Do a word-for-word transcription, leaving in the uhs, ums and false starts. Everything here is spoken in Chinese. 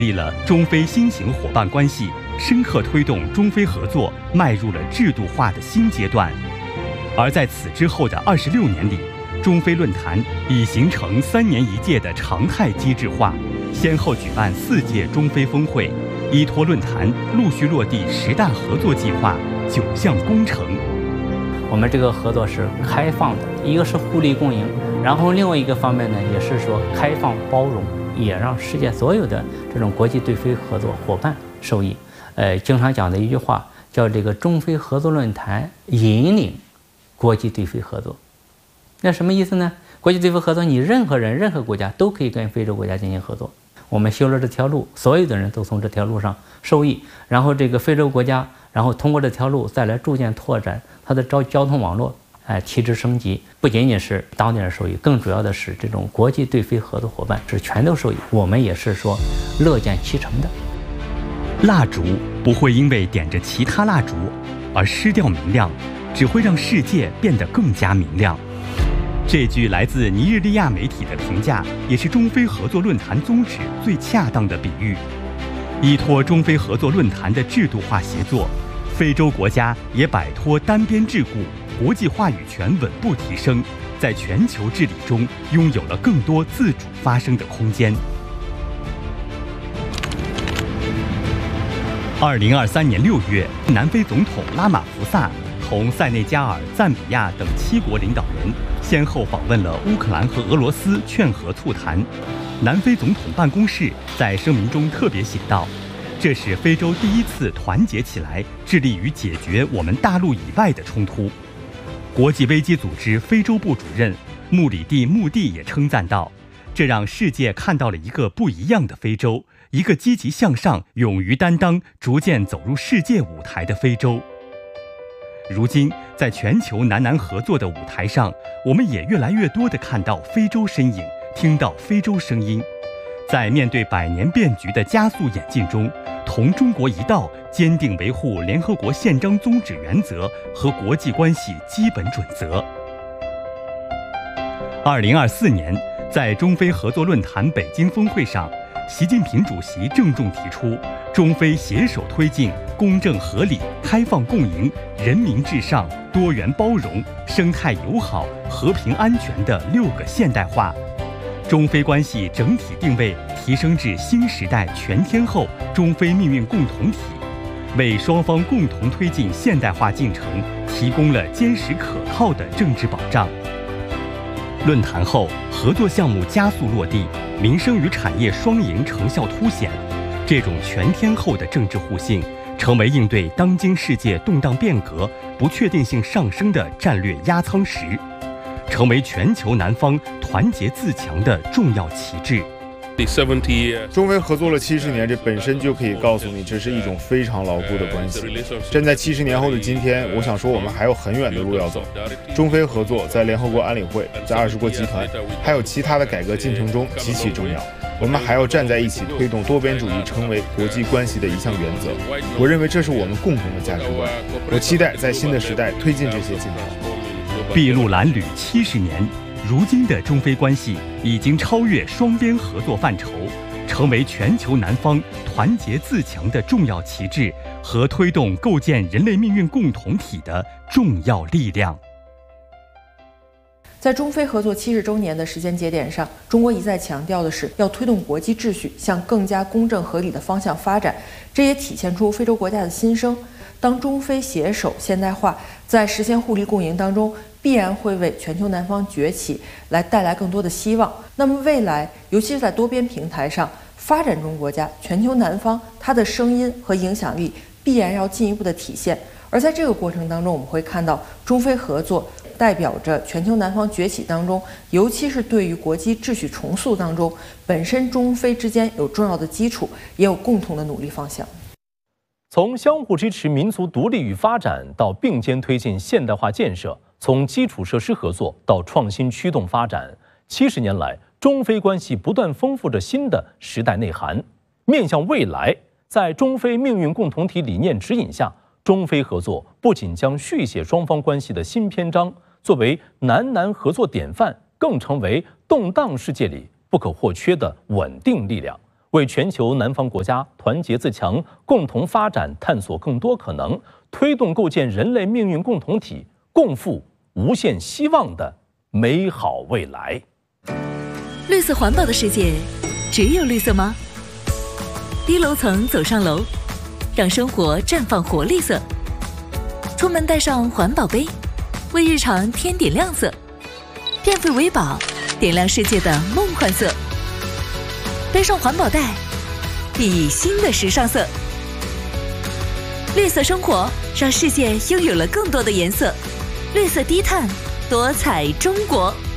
立了中非新型伙伴关系，深刻推动中非合作迈入了制度化的新阶段。而在此之后的二十六年里，中非论坛已形成三年一届的常态机制化，先后举办四届中非峰会，依托论坛陆续落地十大合作计划、九项工程。 我们这个合作是开放的，一个是互利共赢，然后另外一个方面呢，也是说开放包容，也让世界所有的这种国际对非合作伙伴受益。呃，经常讲的一句话叫这个中非合作论坛引领国际对非合作。那什么意思呢？国际对非合作，你任何人、任何国家都可以跟非洲国家进行合作。我们修了这条路，所有的人都从这条路上受益。然后这个非洲国家，然后通过这条路再来逐渐拓展它的交交通网络，哎，提质升级。不仅仅是当地人受益，更主要的是这种国际对非合作伙伴是全都受益。我们也是说乐见其成的。 蜡烛不会因为点着其他蜡烛而失掉明亮，只会让世界变得更加明亮。这句来自尼日利亚媒体的评价，也是中非合作论坛宗旨最恰当的比喻。依托中非合作论坛的制度化协作，非洲国家也摆脱单边桎梏，国际话语权稳步提升，在全球治理中拥有了更多自主发声的空间。二零二三年六月，南非总统拉马福萨同塞内加尔、赞比亚等七国领导人先后访问了乌克兰和俄罗斯，劝和促谈。南非总统办公室在声明中特别写道：“这是非洲第一次团结起来，致力于解决我们大陆以外的冲突。”国际危机组织非洲部主任穆里蒂穆蒂也称赞道：“这让世界看到了一个不一样的非洲，一个积极向上、勇于担当、逐渐走入世界舞台的非洲。”如今，在全球南南合作的舞台上，我们也越来越多地看到非洲身影，听到非洲声音。在面对百年变局的加速演进中，同中国一道，坚定维护联合国宪章宗旨原则和国际关系基本准则。二零二四年，在中非合作论坛北京峰会上，习近平主席郑重提出，中非携手推进公正合理、开放共赢、人民至上、多元包容、生态友好、和平安全的六个现代化。中非关系整体定位提升至新时代全天候中非命运共同体，为双方共同推进现代化进程提供了坚实可靠的政治保障。论坛后，合作项目加速落地，民生与产业双赢成效凸显。这种全天候的政治互信，成为应对当今世界动荡变革、不确定性上升的战略压舱石，成为全球南方团结自强的重要旗帜。 中非合作了七十年，这本身就可以告诉你，这是一种非常牢固的关系。站在七十年后的今天，我想说我们还有很远的路要走。中非合作在联合国安理会、在二十国集团，还有其他的改革进程中极其重要。我们还要站在一起，推动多边主义成为国际关系的一项原则。我认为这是我们共同的价值观。我期待在新的时代推进这些进程。 筚路蓝缕七十年。如今的中非关系已经超越双边合作范畴，成为全球南方团结自强的重要旗帜和推动构建人类命运共同体的重要力量。 在中非合作七十周年的时间节点上，中国一再强调的是要推动国际秩序向更加公正合理的方向发展，这也体现出非洲国家的心声。当中非携手现代化在实现互利共赢当中，必然会为全球南方崛起来带来更多的希望。那么未来，尤其是在多边平台上，发展中国家、全球南方，它的声音和影响力必然要进一步的体现。而在这个过程当中，我们会看到中非合作代表着全球南方崛起当中，尤其是对于国际秩序重塑当中，本身中非之间有重要的基础，也有共同的努力方向。 从相互支持民族独立与发展到并肩推进现代化建设，从基础设施合作到创新驱动发展，七十年来，中非关系不断丰富着新的时代内涵。面向未来，在中非命运共同体理念指引下，中非合作不仅将续写双方关系的新篇章，作为南南合作典范，更成为动荡世界里不可或缺的稳定力量， 为全球南方国家团结自强、共同发展探索更多可能，推动构建人类命运共同体，共赴无限希望的美好未来。 绿色环保的世界，只有绿色吗？低楼层走上楼，让生活绽放活力色。出门带上环保杯，为日常添点亮色。变废为宝，点亮世界的梦幻色。背上环保袋，熠熠新的时尚色。绿色生活，让世界拥有了更多的颜色。绿色低碳，多彩中国。